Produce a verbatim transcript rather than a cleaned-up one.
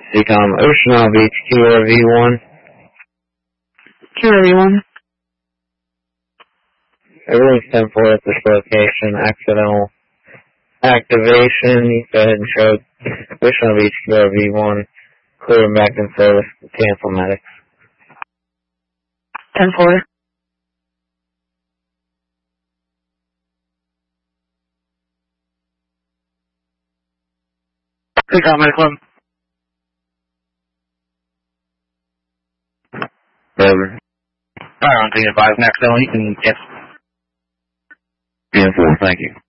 Seacom, Ocean Isle Beach, Q R V one. Q R V one. Everything's ten four at this location. Accidental activation. You go ahead and show Ocean Isle Beach, Q R V one. Clear back in service. Cancel medics. ten four. Seacom, medic one. Over. Alright, on to five. Next zone, you can get. ten four, thank you.